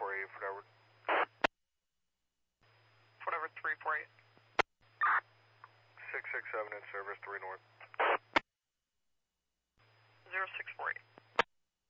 348, Fort Edward 348. 667 in service, 3 north.